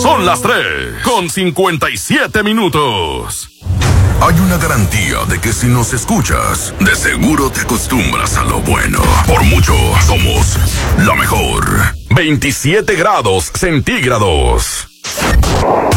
Son las 3:57. Hay una garantía de que si nos escuchas, de seguro te acostumbras a lo bueno. Por mucho, somos la mejor. 27 grados centígrados.